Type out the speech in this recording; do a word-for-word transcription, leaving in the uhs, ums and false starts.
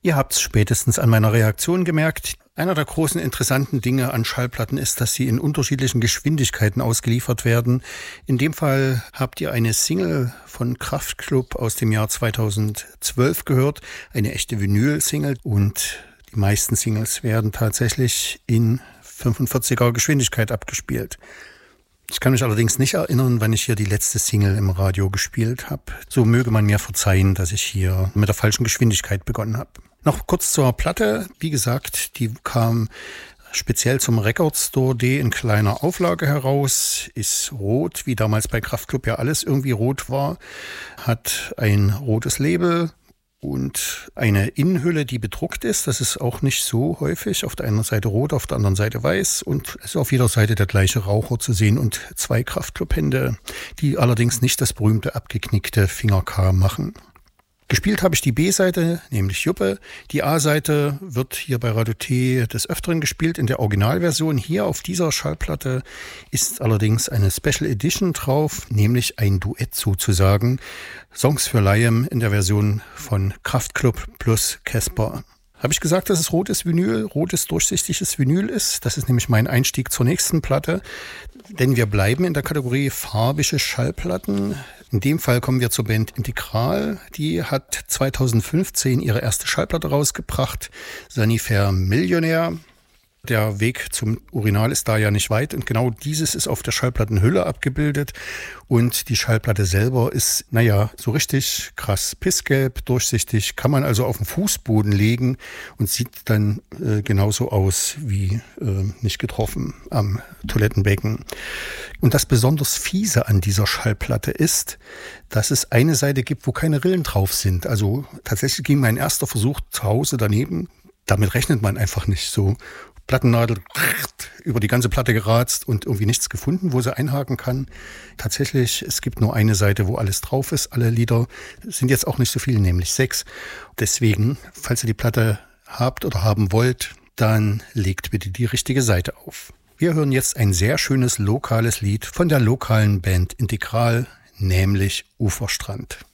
Ihr habt es spätestens an meiner Reaktion gemerkt. Einer der großen interessanten Dinge an Schallplatten ist, dass sie in unterschiedlichen Geschwindigkeiten ausgeliefert werden. In dem Fall habt ihr eine Single von Kraftklub aus dem Jahr zweitausendzwölf gehört, eine echte Vinyl-Single, und die meisten Singles werden tatsächlich in fünfundvierziger Geschwindigkeit abgespielt. Ich kann mich allerdings nicht erinnern, wann ich hier die letzte Single im Radio gespielt habe. So möge man mir verzeihen, dass ich hier mit der falschen Geschwindigkeit begonnen habe. Noch kurz zur Platte. Wie gesagt, die kam speziell zum Record Store D in kleiner Auflage heraus, ist rot, wie damals bei Kraftklub ja alles irgendwie rot war, hat ein rotes Label und eine Innenhülle, die bedruckt ist. Das ist auch nicht so häufig. Auf der einen Seite rot, auf der anderen Seite weiß. Und es ist auf jeder Seite der gleiche Raucher zu sehen und zwei Kraftclub-Hände, die allerdings nicht das berühmte abgeknickte Finger-K machen. Gespielt habe ich die B-Seite, nämlich Juppe. Die A-Seite wird hier bei Radio T des Öfteren gespielt in der Originalversion. Hier auf dieser Schallplatte ist allerdings eine Special Edition drauf, nämlich ein Duett sozusagen. Songs für Liam in der Version von Kraftklub plus Casper. Habe ich gesagt, dass es rotes Vinyl, rotes durchsichtiges Vinyl ist? Das ist nämlich mein Einstieg zur nächsten Platte. Denn wir bleiben in der Kategorie farbige Schallplatten. In dem Fall kommen wir zur Band Integral. Die hat zweitausendfünfzehn ihre erste Schallplatte rausgebracht, Sanifair Millionär. Der Weg zum Urinal ist da ja nicht weit und genau dieses ist auf der Schallplattenhülle abgebildet. Und die Schallplatte selber ist, naja, so richtig krass pissgelb, durchsichtig, kann man also auf den Fußboden legen und sieht dann äh, genauso aus wie äh, nicht getroffen am Toilettenbecken. Und das besonders Fiese an dieser Schallplatte ist, dass es eine Seite gibt, wo keine Rillen drauf sind. Also tatsächlich ging mein erster Versuch zu Hause daneben. Damit rechnet man einfach nicht so. Plattennadel über die ganze Platte geratzt und irgendwie nichts gefunden, wo sie einhaken kann. Tatsächlich, es gibt nur eine Seite, wo alles drauf ist. Alle Lieder sind jetzt auch nicht so viele, nämlich sechs. Deswegen, falls ihr die Platte habt oder haben wollt, dann legt bitte die richtige Seite auf. Wir hören jetzt ein sehr schönes lokales Lied von der lokalen Band Integral, nämlich Uferstrand.